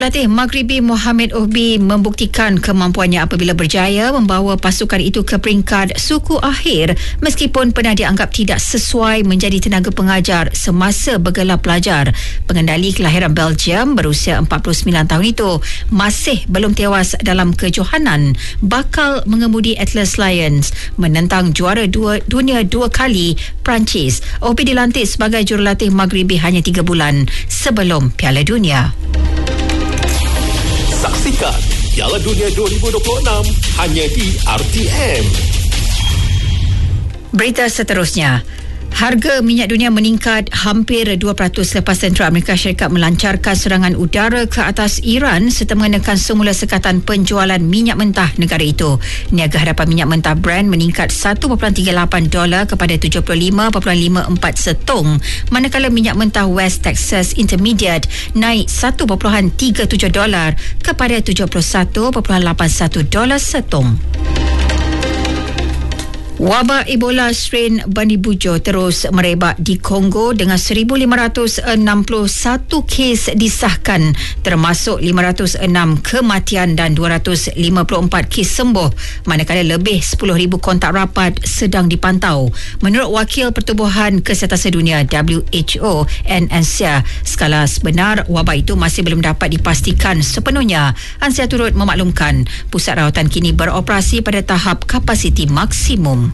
Jurulatih Maghribi Mohamed Ohbi membuktikan kemampuannya apabila berjaya membawa pasukan itu ke peringkat suku akhir meskipun pernah dianggap tidak sesuai menjadi tenaga pengajar semasa bergelar pelajar. Pengendali kelahiran Belgium berusia 49 tahun itu masih belum tewas dalam kejohanan bakal mengemudi Atlas Lions menentang juara dunia 2 kali Perancis. Ohbi dilantik sebagai jurulatih Maghribi hanya 3 bulan sebelum Piala Dunia. Saksikan Piala Dunia 2026 hanya di RTM. Berita seterusnya. Harga minyak dunia meningkat hampir 2% lepas tentera Amerika Syarikat melancarkan serangan udara ke atas Iran serta mengenakan semula sekatan penjualan minyak mentah negara itu. Niaga hadapan minyak mentah Brent meningkat $1.38 kepada 75.54 setong, manakala minyak mentah West Texas Intermediate naik $1.37 kepada $71.81 setong. Wabak Ebola strain Bani Bujo terus merebak di Kongo dengan 1,561 kes disahkan, termasuk 506 kematian dan 254 kes sembuh, manakala lebih 10,000 kontak rapat sedang dipantau. Menurut Wakil Pertubuhan Kesihatan Sedunia WHO Ansia, skala sebenar wabak itu masih belum dapat dipastikan sepenuhnya. Ansia turut memaklumkan pusat rawatan kini beroperasi pada tahap kapasiti maksimum.